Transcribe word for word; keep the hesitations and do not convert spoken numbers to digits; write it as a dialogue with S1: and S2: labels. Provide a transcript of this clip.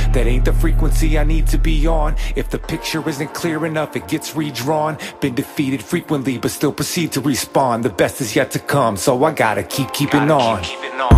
S1: That ain't the frequency I need to be on. If the picture isn't clear enough, it gets redrawn. Been defeated frequently, but still proceed to respawn. The best is yet to come, so I gotta keep keeping on.